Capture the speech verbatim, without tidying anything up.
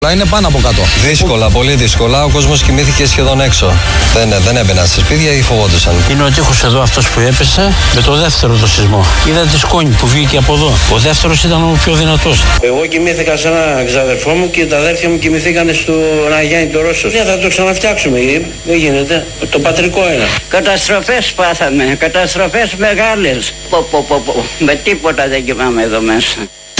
Είναι πάνω από κάτω. Δύσκολα, πολύ δύσκολα. Ο κόσμος κοιμήθηκε σχεδόν έξω. Δεν, δεν έμπαιναν στα σπίτια ή φοβόντουσαν. Είναι ο τείχος εδώ αυτός που έπεσε με το δεύτερο το σεισμό. Είδα τη σκόνη που βγήκε από εδώ. Ο δεύτερος ήταν ο πιο δυνατός. Εγώ κοιμήθηκα σε ένα ξαδερφό μου και τα αδέρφια μου κοιμηθήκαν στον Αγιάννη το Ρώσος. Ναι, θα το ξαναφτιάξουμε. Δεν γίνεται. Το πατρικό είναι. Καταστροφές πάθαμε. Καταστροφές μεγάλες. Πο, πο, πο, πο. Με τίποτα δεν κοιμάμαι εδώ μέσα.